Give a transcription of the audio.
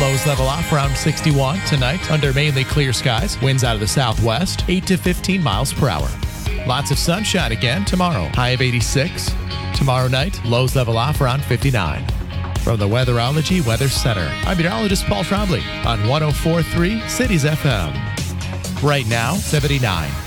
Lows level off around 61 tonight under mainly clear skies. Winds out of the southwest, 8 to 15 miles per hour. Lots of sunshine again tomorrow. High of 86. Tomorrow night, lows level off around 59. From the Weatherology Weather Center, I'm meteorologist Paul Trombley on 104.3 Cities FM. Right now, 79.